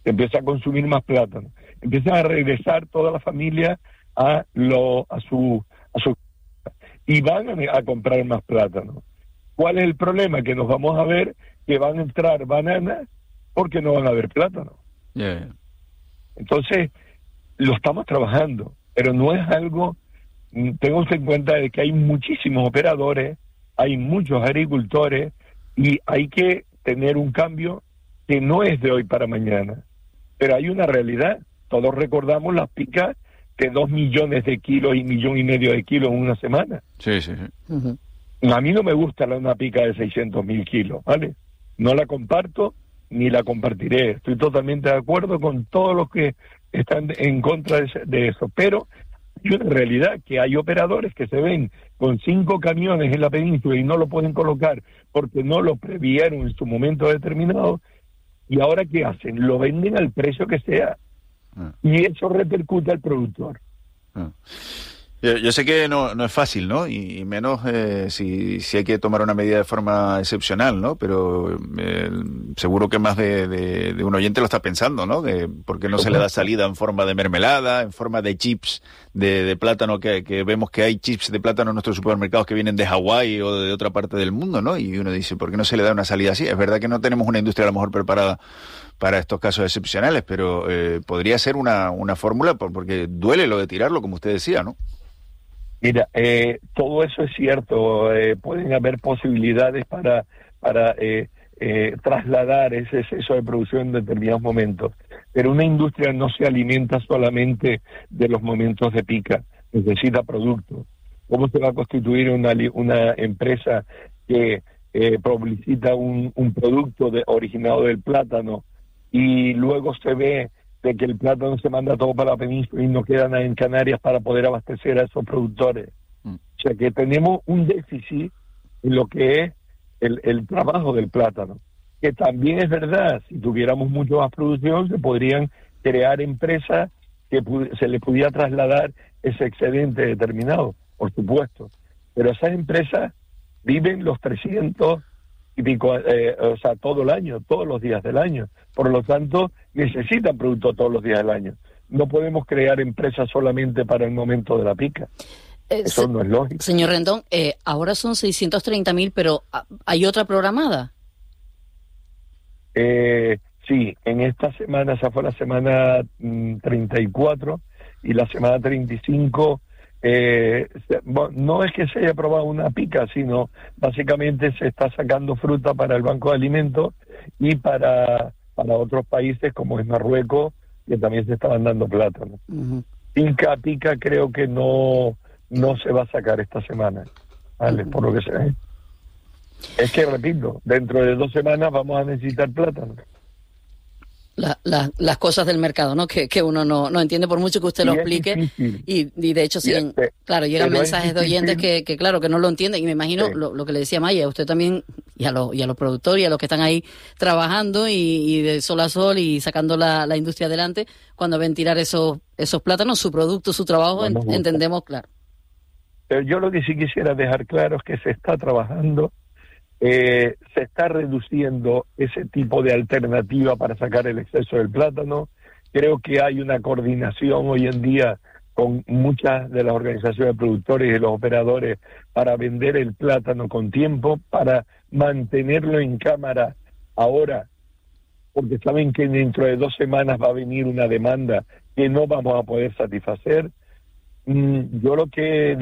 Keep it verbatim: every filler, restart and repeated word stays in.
empieza a consumir más plátano, empieza a regresar toda la familia a lo a su a su y van a, a comprar más plátano. ¿Cuál es el problema? Que nos vamos a ver que van a entrar bananas porque no van a haber plátano. Yeah. Entonces, lo estamos trabajando, pero no es algo, tengo en cuenta de que hay muchísimos operadores, hay muchos agricultores, y hay que tener un cambio que no es de hoy para mañana. Pero hay una realidad, todos recordamos las picas de dos millones de kilos y millón y medio de kilos en una semana. Sí, sí, sí. Uh-huh. A mí no me gusta la, una pica de seiscientos mil kilos, ¿vale? No la comparto ni la compartiré. Estoy totalmente de acuerdo con todos los que están en contra de, de eso. Pero hay una realidad, que hay operadores que se ven con cinco camiones en la península y no lo pueden colocar porque no lo previeron en su momento determinado. ¿Y ahora qué hacen? Lo venden al precio que sea. Ah. Y eso repercute al productor. Ah. Yo, yo sé que no, no es fácil, ¿no? Y, y menos eh, si, si hay que tomar una medida de forma excepcional, ¿no? Pero eh, seguro que más de, de, de un oyente lo está pensando, ¿no? De por qué no se le da salida en forma de mermelada, en forma de chips de, de plátano, que, que vemos que hay chips de plátano en nuestros supermercados que vienen de Hawái o de otra parte del mundo, ¿no? Y uno dice, ¿por qué no se le da una salida así? Es verdad que no tenemos una industria a lo mejor preparada para estos casos excepcionales, pero eh, podría ser una, una fórmula, porque duele lo de tirarlo, como usted decía, ¿no? Mira, eh, todo eso es cierto, eh, pueden haber posibilidades para, para eh, eh, trasladar ese exceso de producción en determinados momentos, pero una industria no se alimenta solamente de los momentos de pica, necesita productos. ¿Cómo se va a constituir una, una empresa que eh, publicita un, un producto de, originado del plátano y luego se ve de que el plátano se manda todo para la península y no quedan en Canarias para poder abastecer a esos productores? Mm. O sea que tenemos un déficit en lo que es el, el trabajo del plátano, que también es verdad, si tuviéramos mucho más producción se podrían crear empresas que pu- se les pudiera trasladar ese excedente determinado, por supuesto, pero esas empresas viven los trescientos y pico, eh, o sea, todo el año, todos los días del año. Por lo tanto, necesitan productos todos los días del año. No podemos crear empresas solamente para el momento de la pica. Eh, Eso se, no es lógico. Señor Rendón, eh, ahora son seiscientos treinta mil, pero ¿hay otra programada? Eh, sí, en esta semana, esa fue la semana mmm, treinta y cuatro, y la semana treinta y cinco... Eh, no es que se haya aprobado una pica, sino básicamente se está sacando fruta para el Banco de Alimentos y para, para otros países como es Marruecos, que también se estaban dando plátano. Uh-huh. Pica, pica creo que no, no se va a sacar esta semana, ¿vale? Uh-huh. Por lo que se ve. Es que, repito, dentro de dos semanas vamos a necesitar plátano. La, la, las cosas del mercado, ¿no? Que, que uno no, no entiende por mucho que usted lo y explique. Y, y de hecho, sí, este, claro, llegan mensajes de oyentes que, que, claro, que no lo entienden. Y me imagino sí. lo, lo que le decía Maya, usted también, y a, lo, y a los productores, y a los que están ahí trabajando y, y de sol a sol y sacando la, la industria adelante, cuando ven tirar esos, esos plátanos, su producto, su trabajo, no en, entendemos, claro. Pero yo lo que sí quisiera dejar claro es que se está trabajando. Eh, se está reduciendo ese tipo de alternativa para sacar el exceso del plátano. Creo que hay una coordinación hoy en día con muchas de las organizaciones de productores y de los operadores para vender el plátano con tiempo, para mantenerlo en cámara ahora, porque saben que dentro de dos semanas va a venir una demanda que no vamos a poder satisfacer. Mm, yo lo que